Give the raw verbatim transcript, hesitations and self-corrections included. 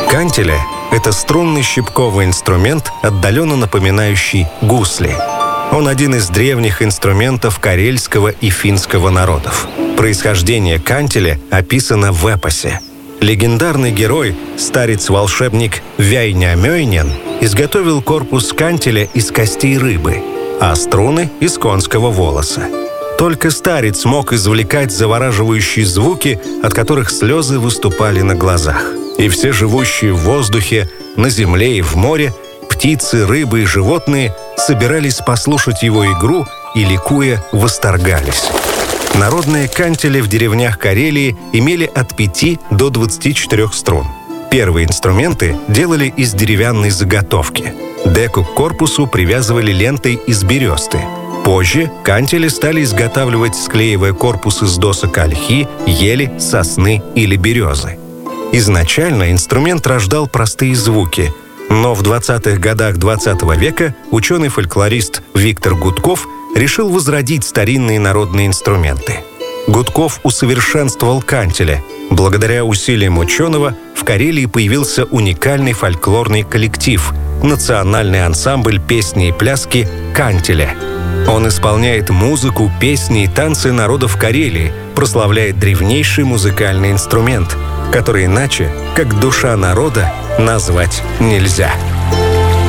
Кантеле — это струнный щипковый инструмент, отдаленно напоминающий гусли. Он один из древних инструментов карельского и финского народов. Происхождение кантеля описано в эпосе. Легендарный герой, старец-волшебник Вяйня-Мёйнен, изготовил корпус кантеля из костей рыбы, а струны — из конского волоса. Только старец мог извлекать завораживающие звуки, от которых слезы выступали на глазах. И все живущие в воздухе, на земле и в море, птицы, рыбы и животные собирались послушать его игру и, ликуя, восторгались. Народные кантели в деревнях Карелии имели от пяти до двадцати четырёх струн. Первые инструменты делали из деревянной заготовки. Деку к корпусу привязывали лентой из бересты. Позже кантели стали изготавливать, склеивая корпус из досок ольхи, ели, сосны или березы. Изначально инструмент рождал простые звуки, но в двадцатых годах двадцатого века ученый-фольклорист Виктор Гудков решил возродить старинные народные инструменты. Гудков усовершенствовал кантеля. Благодаря усилиям ученого в Карелии появился уникальный фольклорный коллектив — национальный ансамбль песни и пляски «Кантеля». Он исполняет музыку, песни и танцы народов Карелии, прославляет древнейший музыкальный инструмент, который иначе, как душа народа, назвать нельзя.